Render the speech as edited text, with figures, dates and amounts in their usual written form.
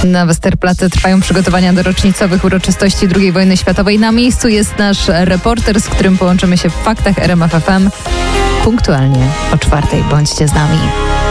Na Westerplatte trwają przygotowania do rocznicowych uroczystości II wojny światowej. Na miejscu jest nasz reporter, z którym połączymy się w faktach RMF FM punktualnie o 4:00. Bądźcie z nami.